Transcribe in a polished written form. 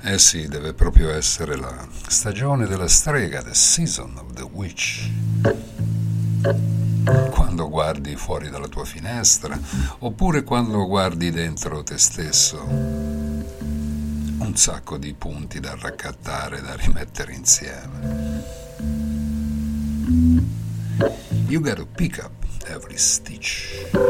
Eh sì, deve proprio essere la stagione della strega, the season of the witch. Quando guardi fuori dalla tua finestra, oppure quando guardi dentro te stesso, un sacco di punti da raccattare, da rimettere insieme. You gotta pick up every stitch.